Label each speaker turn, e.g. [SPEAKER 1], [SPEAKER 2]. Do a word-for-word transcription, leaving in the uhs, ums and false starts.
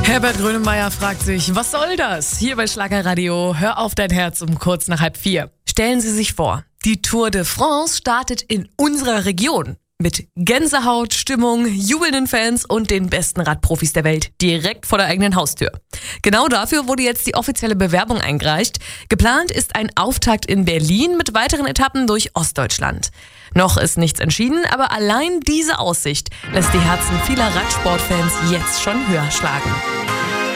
[SPEAKER 1] Herbert Grönemeyer fragt sich, was soll das? Hier bei Schlagerradio, hör auf dein Herz um kurz nach halb vier. Stellen Sie sich vor, die Tour de France startet in unserer Region. Mit Gänsehaut, Stimmung, jubelnden Fans und den besten Radprofis der Welt direkt vor der eigenen Haustür. Genau dafür wurde jetzt die offizielle Bewerbung eingereicht. Geplant ist ein Auftakt in Berlin mit weiteren Etappen durch Ostdeutschland. Noch ist nichts entschieden, aber allein diese Aussicht lässt die Herzen vieler Radsportfans jetzt schon höher schlagen.